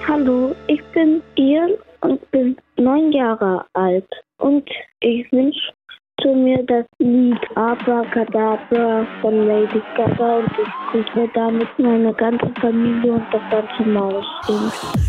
Hallo, ich bin Ian und bin 9 Jahre alt. Und ich wünsche mir das Lied Abracadabra von Lady Gaga und ich grüße damit meine ganze Familie und das ganze Maus.